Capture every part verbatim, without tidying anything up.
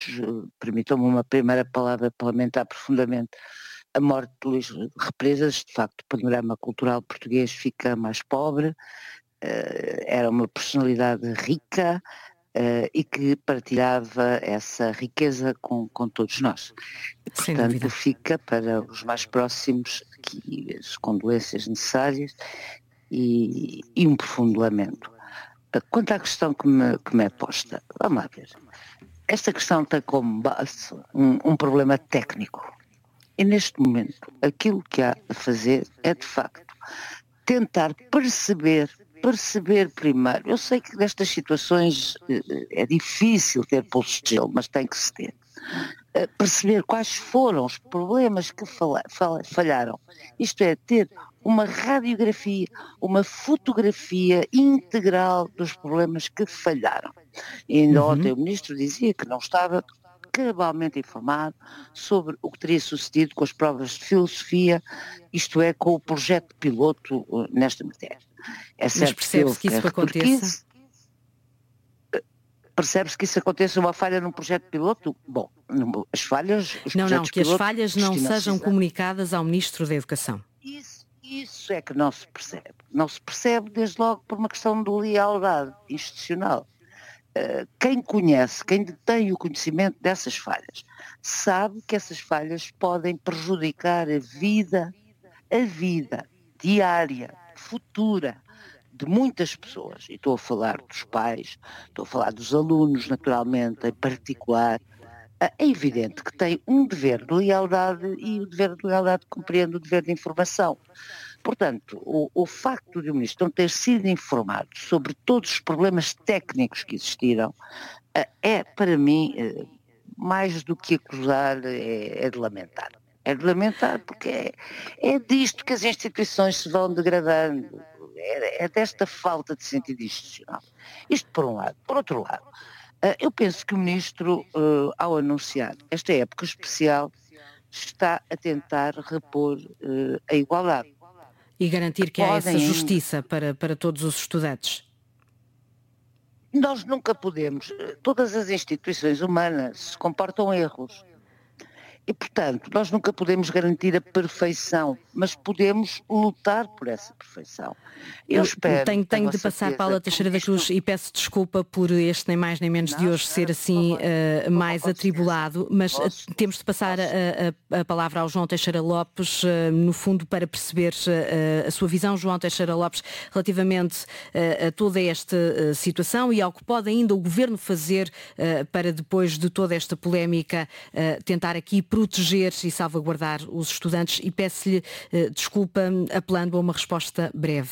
permitam-me uma primeira palavra para lamentar profundamente a morte de Luís Represas. De facto, o panorama cultural português fica mais pobre. Uh, era uma personalidade rica uh, e que partilhava essa riqueza com, com todos nós. E, Sem portanto, dúvida. fica para os mais próximos aqui as condolências necessárias e, e um profundo lamento. Uh, quanto à questão que me, que me é posta, vamos lá ver. Esta questão tem como base um, um problema técnico. E neste momento, aquilo que há a fazer é, de facto, tentar perceber, perceber primeiro. Eu sei que nestas situações é difícil ter pulso de gelo, mas tem que se ter. Perceber quais foram os problemas que falharam. Isto é, ter uma radiografia, uma fotografia integral dos problemas que falharam. E ainda Uhum. ontem o ministro dizia que não estava cabalmente informado sobre o que teria sucedido com as provas de filosofia, isto é, com o projeto piloto uh, nesta matéria. É Mas certo percebe-se que, que isso aconteça? Percebe-se que isso aconteça uma falha num projeto piloto? Bom, as falhas, os não, não, projetos que as piloto falhas não sejam comunicadas ao Ministro da Educação. Isso, isso é que não se percebe. Não se percebe desde logo por uma questão de lealdade institucional. Uh, quem conhece, quem detém o conhecimento dessas falhas, sabe que essas falhas podem prejudicar a vida, a vida diária, futura, de muitas pessoas. E estou a falar dos pais, estou a falar dos alunos, naturalmente, em particular. Uh, é evidente que tem um dever de lealdade e o dever de lealdade compreende o dever de informação. Portanto, o, o facto de o Ministro não ter sido informado sobre todos os problemas técnicos que existiram é, para mim, mais do que acusar, é, é de lamentar. É de lamentar porque é, é disto que as instituições se vão degradando, é, é desta falta de sentido institucional. Isto por um lado. Por outro lado, eu penso que o Ministro, ao anunciar esta época especial, está a tentar repor a igualdade. E garantir que há essa justiça para, para todos os estudantes. Nós nunca podemos, todas as instituições humanas se comportam erros. E, portanto, nós nunca podemos garantir a perfeição, mas podemos lutar por essa perfeição. Eu espero, tenho, tenho de certeza, passar Paula Teixeira da Cruz e peço desculpa por este nem mais nem menos não, de hoje espera, ser assim uh, mais atribulado, mas posso, temos de passar a, a, a palavra ao João Teixeira Lopes, uh, no fundo para perceber uh, a sua visão, João Teixeira Lopes, relativamente uh, a toda esta uh, situação e ao que pode ainda o Governo fazer uh, para depois de toda esta polémica uh, tentar aqui proteger e salvaguardar os estudantes, e peço-lhe uh, desculpa apelando a uma resposta breve.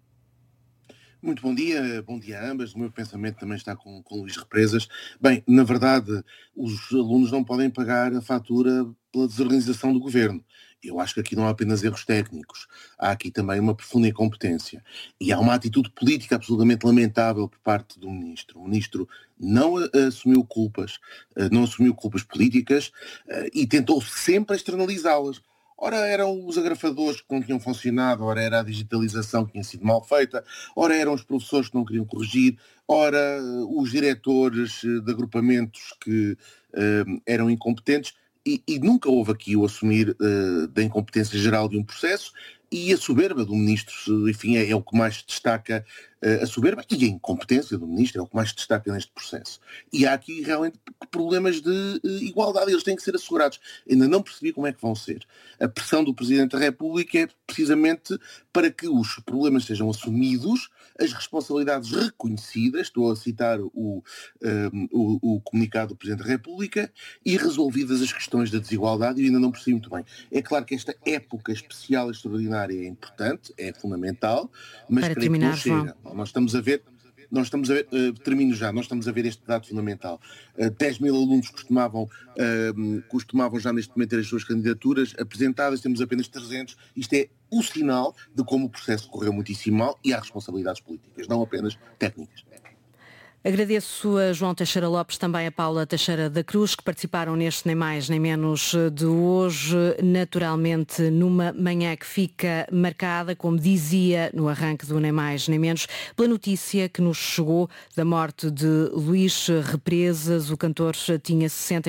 Muito bom dia, bom dia a ambas. O meu pensamento também está com, com Luís Represas. Bem, na verdade, os alunos não podem pagar a fatura pela desorganização do governo. Eu acho que aqui não há apenas erros técnicos, há aqui também uma profunda incompetência. E há uma atitude política absolutamente lamentável por parte do ministro. O ministro não assumiu culpas, não assumiu culpas políticas e tentou sempre externalizá-las. Ora eram os agrafadores que não tinham funcionado, ora era a digitalização que tinha sido mal feita, ora eram os professores que não queriam corrigir, ora os diretores de agrupamentos que uh, eram incompetentes, e, e nunca houve aqui o assumir uh, da incompetência geral de um processo, e a soberba do ministro, enfim, é, é o que mais destaca uh, a soberba, e a incompetência do ministro é o que mais destaca neste processo. E há aqui realmente problemas de uh, igualdade, eles têm que ser assegurados. Ainda não percebi como é que vão ser. A pressão do Presidente da República é precisamente para que os problemas sejam assumidos, as responsabilidades reconhecidas, estou a citar o, um, o, o comunicado do Presidente da República, e resolvidas as questões da desigualdade, e ainda não percebi muito bem. É claro que esta época especial e extraordinária é importante, é fundamental, mas para creio terminar, que não chega. João. Nós estamos a ver, nós estamos a ver, uh, termino já, nós estamos a ver este dado fundamental. Uh, dez mil alunos costumavam, uh, costumavam já neste momento ter as suas candidaturas apresentadas, temos apenas trezentos. Isto é o sinal de como o processo correu muitíssimo mal, e há responsabilidades políticas, não apenas técnicas. Agradeço a João Teixeira Lopes, também a Paula Teixeira da Cruz, que participaram neste Nem Mais Nem Menos de hoje, naturalmente numa manhã que fica marcada, como dizia no arranque do Nem Mais Nem Menos, pela notícia que nos chegou da morte de Luís Represas. O cantor tinha sessenta